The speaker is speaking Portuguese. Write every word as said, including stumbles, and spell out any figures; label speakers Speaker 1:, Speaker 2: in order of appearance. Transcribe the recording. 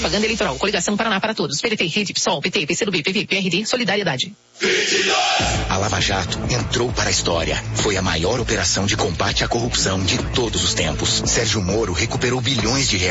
Speaker 1: Propaganda eleitoral. Coligação Paraná para Todos. P D T, Rede, PSOL, P T, P C do B, P V, P R D, Solidariedade.
Speaker 2: A Lava Jato entrou para a história. Foi a maior operação de combate à corrupção de todos os tempos. Sérgio Moro recuperou bilhões de reais